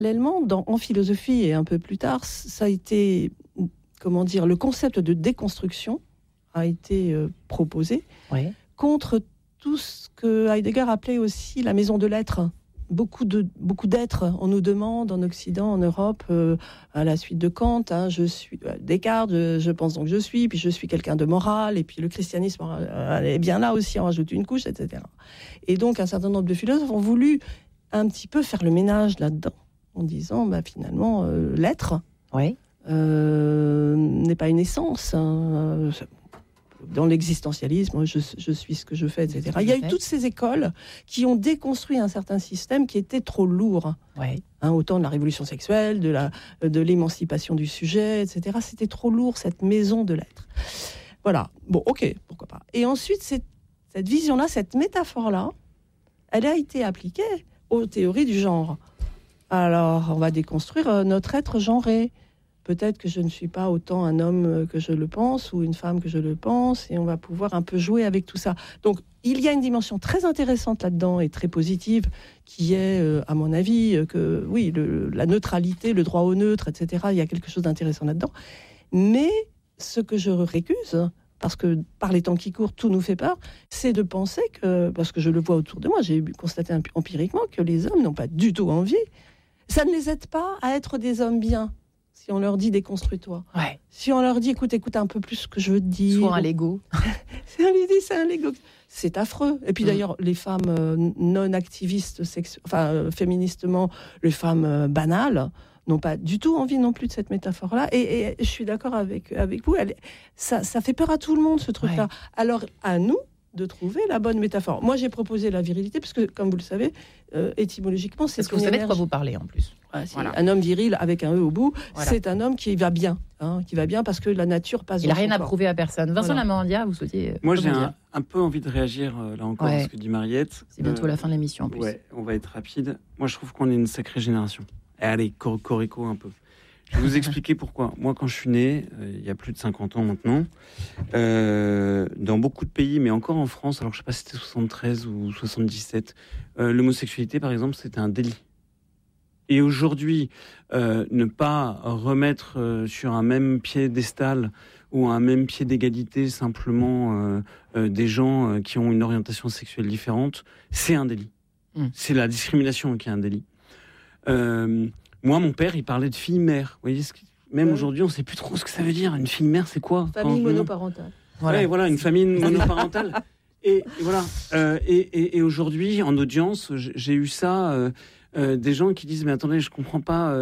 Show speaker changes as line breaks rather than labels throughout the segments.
Parallèlement, en philosophie et un peu plus tard, ça a été, le concept de déconstruction a été proposé contre tout ce que Heidegger appelait aussi la maison de l'être. Beaucoup d'êtres, on nous demande en Occident, en Europe, à la suite de Kant, je suis Descartes, je pense donc je suis, puis je suis quelqu'un de moral, et puis le christianisme est bien là aussi, on rajoute une couche, etc. Et donc un certain nombre de philosophes ont voulu un petit peu faire le ménage là-dedans, en disant finalement l'être n'est pas une essence. Dans l'existentialisme, je suis ce que je fais, etc. Il y a eu toutes ces écoles qui ont déconstruit un certain système qui était trop lourd. Autant de la révolution sexuelle, de l'émancipation du sujet, etc. C'était trop lourd, cette maison de l'être. Voilà. Bon, ok, pourquoi pas. Et ensuite, cette vision-là, cette métaphore-là, elle a été appliquée aux théories du genre. Alors, on va déconstruire notre être genré. Peut-être que je ne suis pas autant un homme que je le pense ou une femme que je le pense, et on va pouvoir un peu jouer avec tout ça. Donc, il y a une dimension très intéressante là-dedans et très positive qui est, à mon avis, que oui, la neutralité, le droit au neutre, etc., il y a quelque chose d'intéressant là-dedans. Mais ce que je récuse, parce que par les temps qui courent, tout nous fait peur, c'est de penser que, parce que je le vois autour de moi, j'ai constaté empiriquement que les hommes n'ont pas du tout envie. Ça ne les aide pas à être des hommes bien. Si on leur dit déconstruis-toi, si on leur dit écoute un peu plus ce que je veux te dire,
soit un Lego.
C'est un Lego. C'est affreux. Et puis d'ailleurs, les femmes non activistes, féministement, les femmes banales n'ont pas du tout envie non plus de cette métaphore-là. Et je suis d'accord avec vous. Ça fait peur à tout le monde, ce truc-là. Alors à nous de trouver la bonne métaphore. Moi, j'ai proposé la virilité parce que, comme vous le savez, étymologiquement, c'est
parce que vous savez de quoi vous parlez en plus.
Voilà. Un homme viril avec un E au bout, c'est un homme qui va bien, qui va bien parce que la nature passe.
Il n'a rien à prouver à personne. Vincent Lamorandia, vous souhaitiez.
Moi, j'ai un peu envie de réagir là encore à ce que dit Mariette.
C'est bientôt la fin de l'émission en plus.
On va être rapide. Moi, je trouve qu'on est une sacrée génération. Et allez, corico un peu. Je vais vous expliquer pourquoi. Moi, quand je suis né, il y a plus de 50 ans maintenant, dans beaucoup de pays, mais encore en France, alors je ne sais pas si c'était 73 ou 77, l'homosexualité, par exemple, c'était un délit. Et aujourd'hui, ne pas remettre sur un même piédestal ou un même pied d'égalité simplement des gens qui ont une orientation sexuelle différente, c'est un délit. C'est la discrimination qui est un délit. Moi, mon père, il parlait de fille-mère. Vous voyez, même aujourd'hui, on ne sait plus trop ce que ça veut dire. Une fille-mère, c'est quoi ?
Famille monoparentale.
Voilà, une famille monoparentale. Et voilà. Et aujourd'hui, en audience, j'ai eu ça. Des gens qui disent mais attendez, je comprends pas.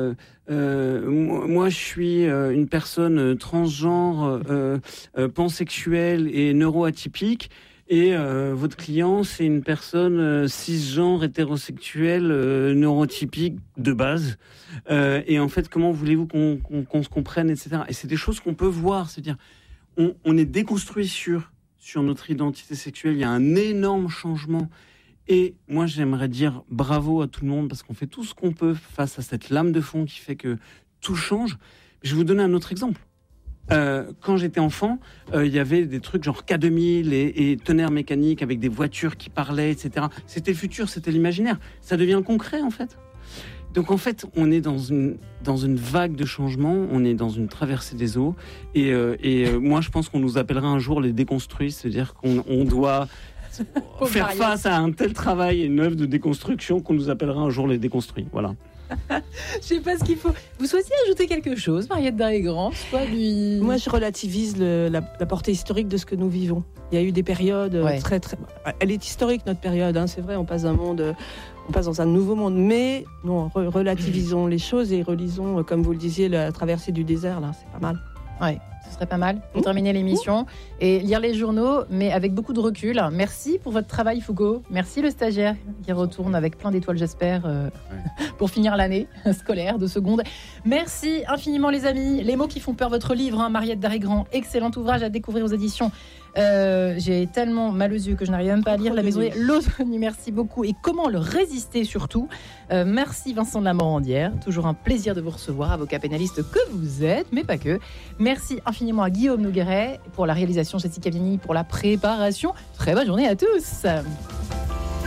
Moi, je suis une personne transgenre, pansexuelle et neuroatypique. Et votre client, c'est une personne cisgenre, hétérosexuelle, neurotypique de base. Et en fait, comment voulez-vous qu'on se comprenne, etc. Et c'est des choses qu'on peut voir. C'est-à-dire, on est déconstruit sur notre identité sexuelle. Il y a un énorme changement. Et moi, j'aimerais dire bravo à tout le monde parce qu'on fait tout ce qu'on peut face à cette lame de fond qui fait que tout change. Je vais vous donner un autre exemple. Quand j'étais enfant, il y avait des trucs genre K2000 et tonnerre mécanique avec des voitures qui parlaient, etc. C'était le futur, c'était l'imaginaire. Ça devient le concret, en fait. Donc, en fait, on est dans une vague de changement, on est dans une traversée des eaux. Et moi, je pense qu'on nous appellera un jour les déconstruits, c'est-à-dire qu'on doit faire face à un tel travail et une œuvre de déconstruction qu'on nous appellera un jour les déconstruits. Voilà.
Je sais pas ce qu'il faut. Vous souhaitiez ajouter quelque chose, Mariette Darégrand ?
Moi, je relativise la portée historique de ce que nous vivons. Il y a eu des périodes très, très... Elle est historique, notre période. C'est vrai, on passe dans un nouveau monde. Mais non, relativisons les choses et relisons, comme vous le disiez, la traversée du désert. Là, c'est pas mal.
Ouais. Ce serait pas mal pour terminer l'émission et lire les journaux, mais avec beaucoup de recul. Merci pour votre travail, Foucault. Merci le stagiaire qui retourne avec plein d'étoiles, j'espère, pour finir l'année scolaire de seconde. Merci infiniment, les amis. Les mots qui font peur, votre livre, Mariette Darégrand, excellent ouvrage à découvrir aux éditions. J'ai tellement mal aux yeux que je n'arrive même pas à lire. La maison l'automne, merci beaucoup. Et comment le résister surtout. Merci Vincent de la Morandière, toujours un plaisir de vous recevoir, avocat pénaliste que vous êtes, mais pas que. Merci infiniment à Guillaume Nogueret pour la réalisation, Jessica Vieni pour la préparation. Très bonne journée à tous.